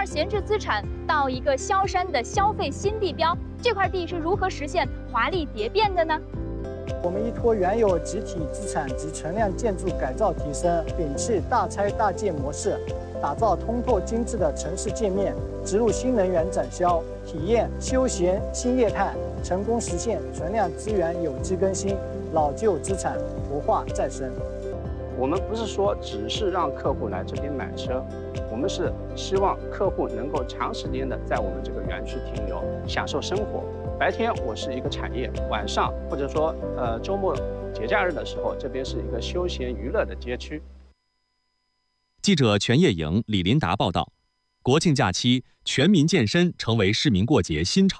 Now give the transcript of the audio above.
二闲置资产到一个萧山的消费新地标，这块地是如何实现华丽蝶变的呢？ 我们依托原有集体资产及存量建筑改造提升，摒弃大拆大建模式，打造通透精致的城市界面，植入新能源展销，体验休闲新业态，成功实现存量资源有机更新，老旧资产活化再生。 我们不是说只是让客户来这边买车，我们是希望客户能够长时间的在我们这个园区停留，享受生活。白天我是一个产业，晚上或者说周末节假日的时候，这边是一个休闲娱乐的街区。 记者全业营李林达报道，国庆假期全民健身成为市民过节新潮。